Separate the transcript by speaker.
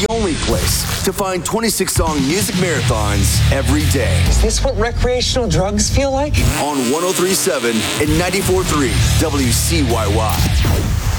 Speaker 1: the only place to find 26-song music marathons every day.
Speaker 2: Is this what recreational drugs feel like?
Speaker 1: On 103.7 and 94.3 WCYY.